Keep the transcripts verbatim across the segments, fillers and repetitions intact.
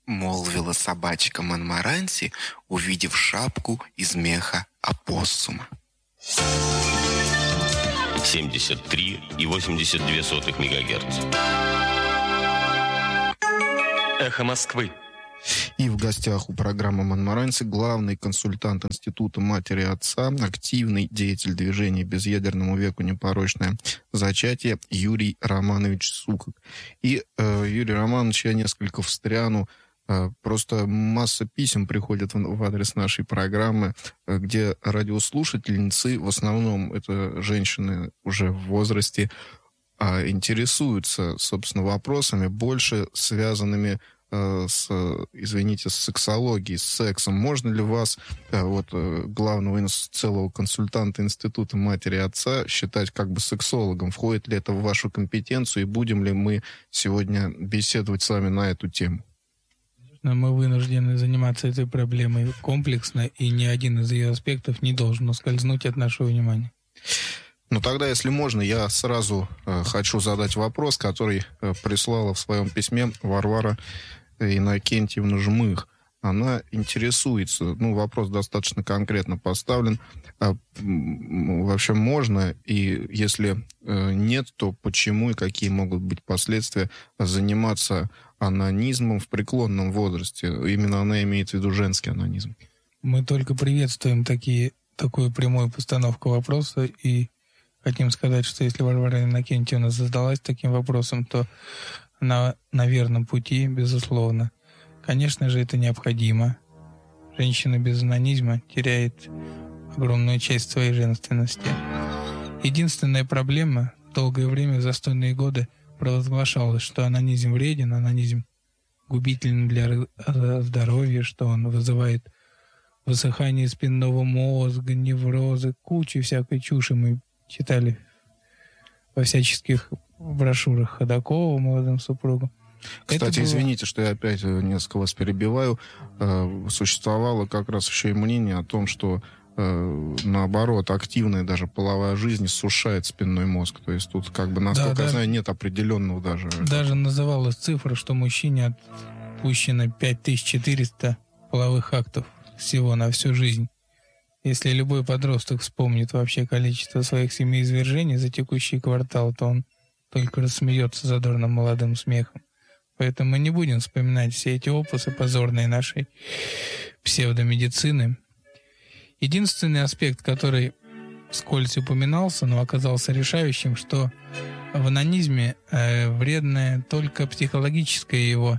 молвила собачка Монморанси, увидев шапку из меха опоссума. семьдесят три и восемьдесят две сотых мегагерц. Эхо Москвы. И в гостях у программы «Монморанси» главный консультант Института матери и отца, активный деятель движения «Безъядерному веку непорочное зачатие» Юрий Романович Сукок. И, э, Юрий Романович, я несколько встряну. Э, просто масса писем приходит в, в адрес нашей программы, э, где радиослушательницы, в основном это женщины уже в возрасте, э, интересуются, собственно, вопросами, больше связанными с, извините, с сексологией, с сексом. Можно ли вас, вот, главного целого консультанта Института матери и отца, считать как бы сексологом? Входит ли это в вашу компетенцию? И будем ли мы сегодня беседовать с вами на эту тему? Мы вынуждены заниматься этой проблемой комплексно, и ни один из ее аспектов не должен ускользнуть от нашего внимания. Ну, тогда, если можно, я сразу э, хочу задать вопрос, который э, прислала в своем письме Варвара Иннокентьевна Жмых. Она интересуется, ну, вопрос достаточно конкретно поставлен. А, вообще можно, и если э, нет, то почему и какие могут быть последствия заниматься анонизмом в преклонном возрасте? Именно она имеет в виду женский анонизм. Мы только приветствуем такие, такую прямую постановку вопроса и хотим сказать, что если Варвара Иннокентьевна задалась таким вопросом, то она на верном пути, безусловно. Конечно же, это необходимо. Женщина без анонизма теряет огромную часть своей женственности. Единственная проблема, долгое время, в застойные годы, провозглашалось, что анонизм вреден, анонизм губителен для здоровья, что он вызывает высыхание спинного мозга, неврозы, кучу всякой чуши мы читали во всяческих брошюрах Ходакова, молодым супругам. Кстати, было... извините, что я опять несколько вас перебиваю. Существовало как раз еще и мнение о том, что наоборот, активная даже половая жизнь иссушает спинной мозг. То есть тут, как бы, насколько да, я знаю, нет определенного даже... Даже называлась цифра, что мужчине отпущено пять тысяч четыреста половых актов всего на всю жизнь. Если любой подросток вспомнит вообще количество своих семяизвержений за текущий квартал, то он только рассмеется задорным молодым смехом. Поэтому мы не будем вспоминать все эти опусы позорные нашей псевдомедицины. Единственный аспект, который вскользь упоминался, но оказался решающим, что в анонизме э, вредная только психологическая его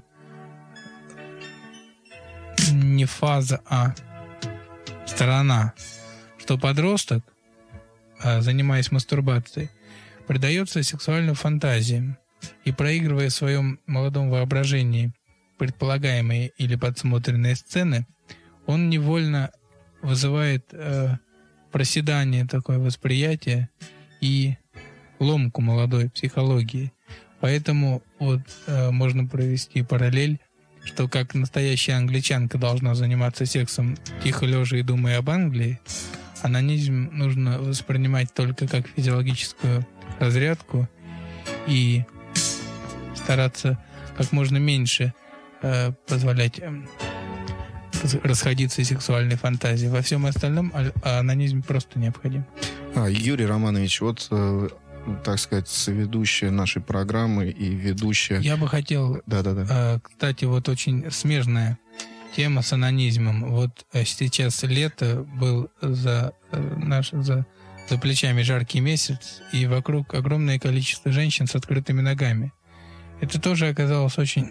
не фаза, а сторона, что подросток, занимаясь мастурбацией, предается сексуальным фантазиям и, проигрывая в своем молодом воображении предполагаемые или подсмотренные сцены, он невольно вызывает э, проседание, такое восприятие и ломку молодой психологии. Поэтому вот э, можно провести параллель, что как настоящая англичанка должна заниматься сексом тихо лежа и думая об Англии, анонизм нужно воспринимать только как физиологическую разрядку и стараться как можно меньше э, позволять э, расходиться сексуальной фантазии. Во всем остальном а- анонизм просто необходим. А, Юрий Романович, вот... Э... так сказать, соведущая нашей программы и ведущая... Я бы хотел... Да-да-да. Э, кстати, вот очень смежная тема с анонизмом. Вот э, сейчас лето, был за, э, наш, за, за плечами жаркий месяц, и вокруг огромное количество женщин с открытыми ногами. Это тоже оказалось очень...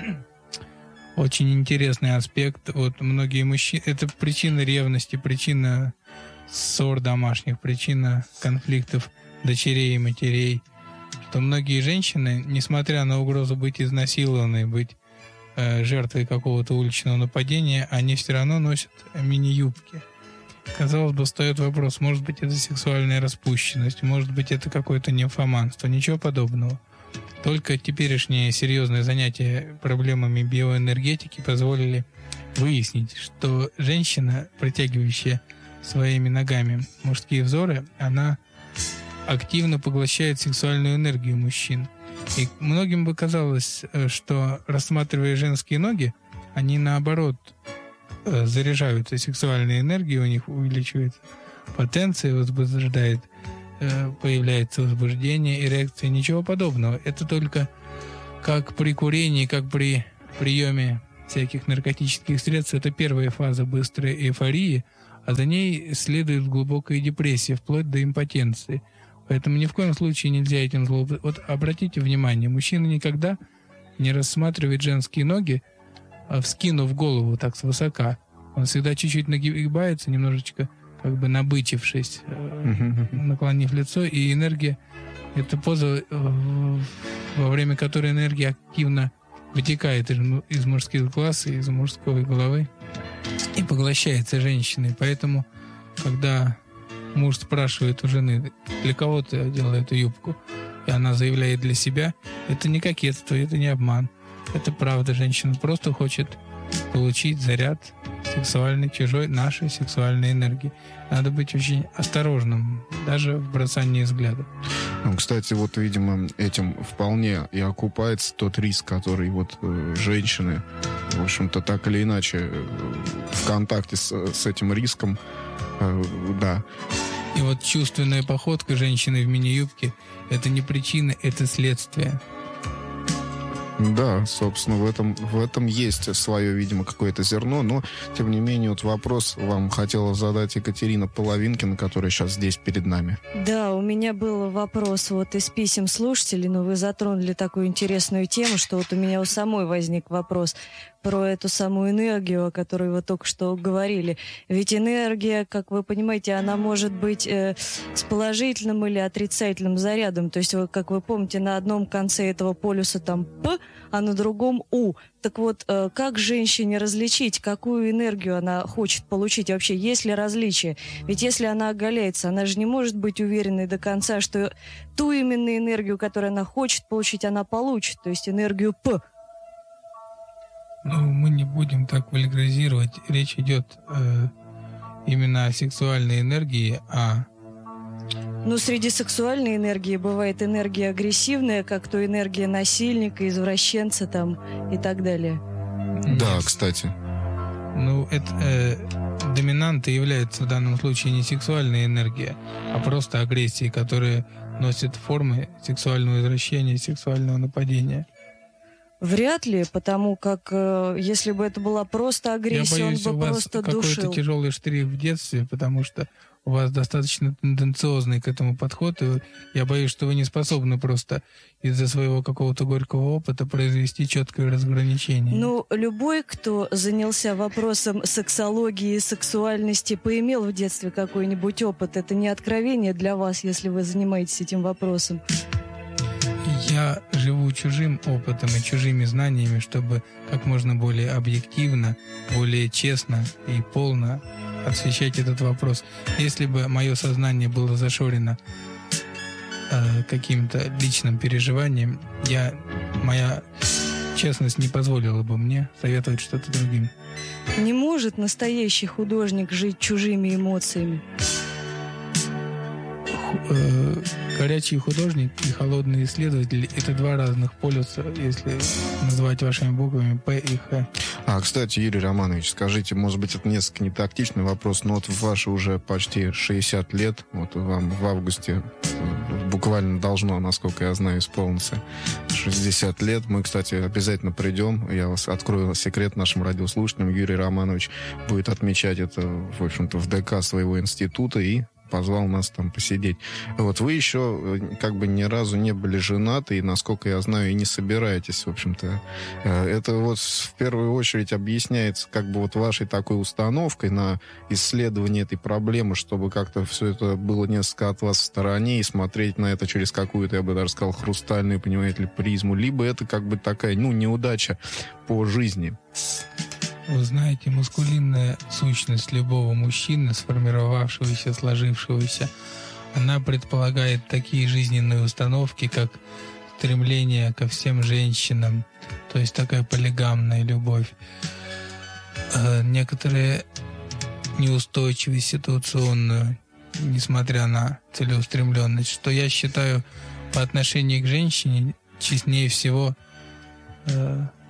очень интересный аспект. Вот многие мужчины... Это причина ревности, причина ссор домашних, причина конфликтов дочерей и матерей, что многие женщины, несмотря на угрозу быть изнасилованной, быть э, жертвой какого-то уличного нападения, они все равно носят мини-юбки. Казалось бы, встает вопрос, может быть, это сексуальная распущенность, может быть, это какое-то нимфоманство, ничего подобного. Только теперешние серьезные занятия проблемами биоэнергетики позволили выяснить, что женщина, притягивающая своими ногами мужские взоры, она активно поглощает сексуальную энергию мужчин. И многим бы казалось, что, рассматривая женские ноги, они наоборот э, заряжаются сексуальной энергией, у них увеличивается потенция, возбуждает, э, появляется возбуждение, эрекция, ничего подобного. Это только как при курении, как при приеме всяких наркотических средств, это первая фаза быстрой эйфории, а за ней следует глубокая депрессия, вплоть до импотенции. Поэтому ни в коем случае нельзя этим злоупотреблять. Вот обратите внимание, мужчина никогда не рассматривает женские ноги, вскинув голову так свысока. Он всегда чуть-чуть нагибается, немножечко как бы набычившись, наклонив лицо, и энергия, это поза, во время которой энергия активно вытекает из, из мужских глаз и из мужской головы и поглощается женщиной. Поэтому, когда муж спрашивает у жены, для кого ты одела эту юбку, и она заявляет для себя, это не кокетство, это не обман. Это правда, женщина просто хочет получить заряд сексуальной, чужой, нашей сексуальной энергии. Надо быть очень осторожным, даже в бросании взгляда. Ну, кстати, вот, видимо, этим вполне и окупается тот риск, который вот э, женщины, в общем-то, так или иначе э, в контакте с, с этим риском, э, да. И вот чувственная походка женщины в мини-юбке — это не причина, это следствие. Да, собственно, в этом, в этом есть свое, видимо, какое-то зерно, но, тем не менее, вот вопрос вам хотела задать Екатерина Половинкина, которая сейчас здесь перед нами. Да, у меня был вопрос вот из писем слушателей, но вы затронули такую интересную тему, что вот у меня у самой возник вопрос про эту самую энергию, о которой вы только что говорили. Ведь энергия, как вы понимаете, она может быть э, с положительным или отрицательным зарядом. То есть, вы, как вы помните, на одном конце этого полюса там «П», а на другом «У». Так вот, э, как женщине различить, какую энергию она хочет получить? Вообще, есть ли различие? Ведь если она оголяется, она же не может быть уверенной до конца, что ту именно энергию, которую она хочет получить, она получит. То есть энергию «П». Ну, мы не будем так вульгаризировать. Речь идет э, именно о сексуальной энергии, а... Ну, среди сексуальной энергии бывает энергия агрессивная, как то энергия насильника, извращенца там и так далее. Да, кстати. Ну, это э, доминантой является в данном случае не сексуальная энергия, а просто агрессия, которая носит формы сексуального извращения, сексуального нападения. Вряд ли, потому как э, если бы это была просто агрессия, Я боюсь, он бы у вас просто какой-то душил. тяжелый штрих в детстве, потому что у вас достаточно тенденциозный к этому подход, и я боюсь, что вы не способны просто из-за своего какого-то горького опыта произвести четкое разграничение. Ну, любой, кто занялся вопросом сексологии и сексуальности, поимел в детстве какой-нибудь опыт. Это не откровение для вас, если вы занимаетесь этим вопросом. Я живу чужим опытом и чужими знаниями, чтобы как можно более объективно, более честно и полно освещать этот вопрос. Если бы мое сознание было зашорено э, каким-то личным переживанием, я, моя честность не позволила бы мне советовать что-то другим. Не может настоящий художник жить чужими эмоциями? Э, горячий художник и холодный исследователь — это два разных полюса, если называть вашими буквами П и Х. А, кстати, Юрий Романович, скажите, может быть, это несколько не тактичный вопрос, но вот в ваши уже почти шестьдесят лет, вот вам в августе буквально должно, насколько я знаю, исполниться шестьдесят лет. Мы, кстати, обязательно придем. Я вас открою секрет нашим радиослушателям. Юрий Романович будет отмечать это, в общем-то, в ДК своего института и позвал нас там посидеть. Вот вы еще как бы ни разу не были женаты, и, насколько я знаю, и не собираетесь, в общем-то. Это вот в первую очередь объясняется как бы вот вашей такой установкой на исследование этой проблемы, чтобы как-то все это было несколько от вас в стороне и смотреть на это через какую-то, я бы даже сказал, хрустальную, понимаете ли, призму. Либо это как бы такая, ну, неудача по жизни. Вы знаете, маскулинная сущность любого мужчины, сформировавшегося, сложившегося, она предполагает такие жизненные установки, как стремление ко всем женщинам, то есть такая полигамная любовь, э, некоторые неустойчивость ситуационную, несмотря на целеустремленность, что я считаю по отношению к женщине честнее всего э,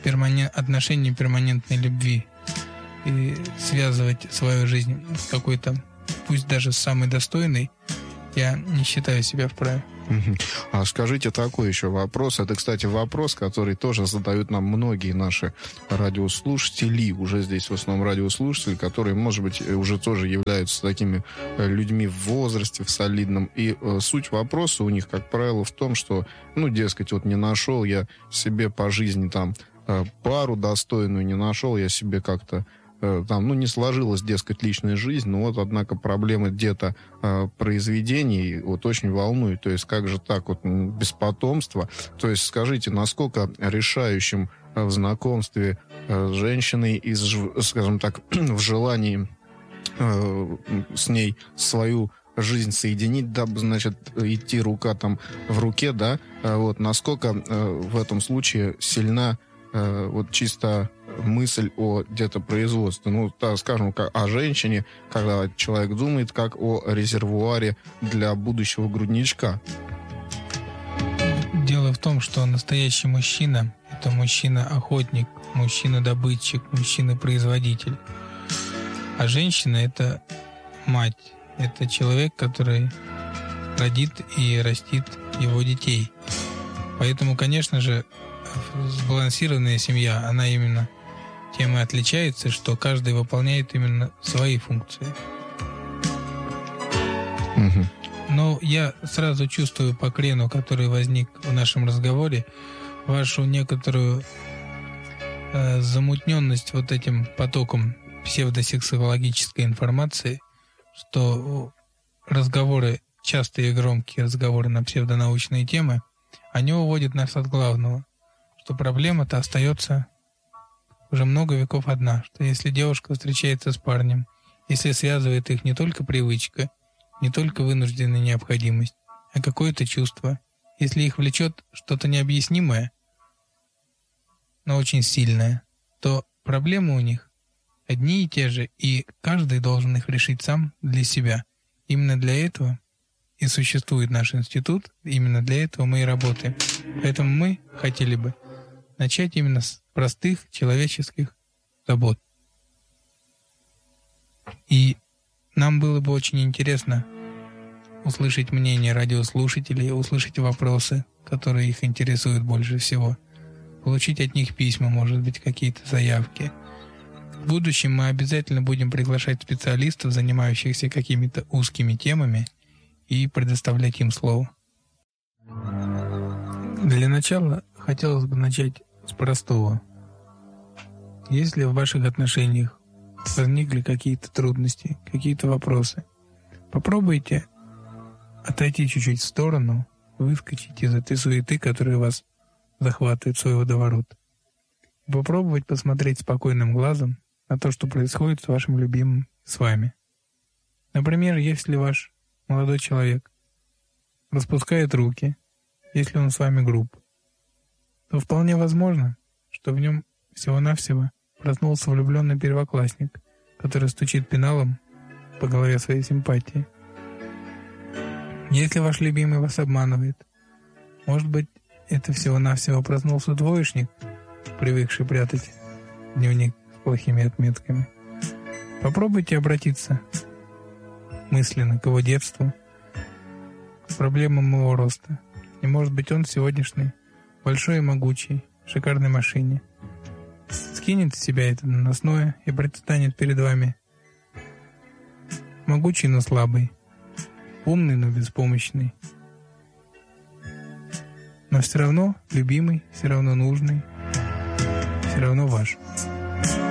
перманент, отношения перманентной любви и связывать свою жизнь с какой-то, пусть даже с самой достойной, я не считаю себя вправе. А скажите такой еще вопрос. Это, кстати, вопрос, который тоже задают нам многие наши радиослушатели. Уже здесь в основном радиослушатели, которые, может быть, уже тоже являются такими людьми в возрасте, в солидном. И э, суть вопроса у них, как правило, в том, что, ну, дескать, вот не нашел я себе по жизни там э, пару достойную, не нашел я себе как-то там, ну, не сложилась, дескать, личная жизнь, но вот, однако, проблемы где-то э, произведений вот очень волнуют. То есть, как же так вот без потомства? То есть, скажите, насколько решающим э, в знакомстве э, с женщиной, из, скажем так, в желании э, с ней свою жизнь соединить, дабы, значит, идти рука там в руке, да, э, вот, насколько э, в этом случае сильна э, вот чисто мысль о где-то производстве. Ну, так, скажем, как о женщине, когда человек думает как о резервуаре для будущего грудничка. Дело в том, что настоящий мужчина — это мужчина-охотник, мужчина-добытчик, мужчина-производитель. А женщина — это мать. Это человек, который родит и растит его детей. Поэтому, конечно же, сбалансированная семья, она именно тем и отличается, что каждый выполняет именно свои функции. Угу. Но я сразу чувствую по крену, который возник в нашем разговоре, вашу некоторую э, замутненность вот этим потоком псевдосексологической информации, что разговоры, частые и громкие разговоры на псевдонаучные темы, они уводят нас от главного, что проблема-то остается уже много веков одна, что если девушка встречается с парнем, если связывает их не только привычка, не только вынужденная необходимость, а какое-то чувство, если их влечет что-то необъяснимое, но очень сильное, то проблемы у них одни и те же, и каждый должен их решить сам для себя. Именно для этого и существует наш институт, именно для этого мы и работаем. Поэтому мы хотели бы начать именно с простых человеческих забот. И нам было бы очень интересно услышать мнение радиослушателей, услышать вопросы, которые их интересуют больше всего, получить от них письма, может быть, какие-то заявки. В будущем мы обязательно будем приглашать специалистов, занимающихся какими-то узкими темами, и предоставлять им слово. Для начала хотелось бы начать с простого. Если в ваших отношениях возникли какие-то трудности, какие-то вопросы, попробуйте отойти чуть-чуть в сторону, выскочить из этой суеты, которая вас захватывает в свой водоворот. И попробовать посмотреть спокойным глазом на то, что происходит с вашим любимым, с вами. Например, если ваш молодой человек распускает руки, если он с вами груб, то вполне возможно, что в нем всего-навсего проснулся влюбленный первоклассник, который стучит пеналом по голове своей симпатии. Если ваш любимый вас обманывает, может быть, это всего-навсего проснулся двоечник, привыкший прятать дневник с плохими отметками. Попробуйте обратиться мысленно к его детству, к проблемам его роста. И, может быть, он сегодняшний, большой и могучий, в шикарной машине, скинет с себя это наносное и предстанет перед вами могучий, но слабый, умный, но беспомощный, но все равно любимый, все равно нужный, все равно ваш.